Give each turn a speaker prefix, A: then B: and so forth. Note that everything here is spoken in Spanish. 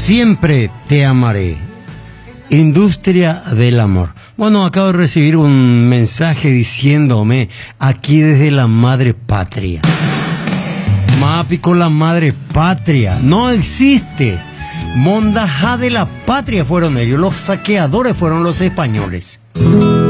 A: Siempre te amaré. Industria del amor. Bueno, acabo de recibir un mensaje diciéndome aquí desde la madre patria. Mapi con la madre patria. No existe. Mondajá de la patria fueron ellos. Los saqueadores fueron los españoles.